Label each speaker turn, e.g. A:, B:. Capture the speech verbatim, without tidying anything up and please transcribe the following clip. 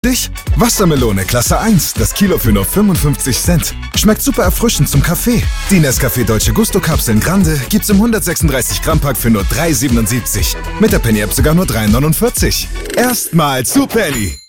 A: Dich? Wassermelone Klasse eins, das Kilo für nur fünfundfünfzig Cent. Schmeckt super erfrischend zum Kaffee. Die Nescafé Dolce Gusto Kapseln Grande gibt's im hundertsechsunddreißig Gramm Pack für nur drei Komma siebenundsiebzig. Mit der Penny App sogar nur drei Komma neunundvierzig. Erstmal zu Penny.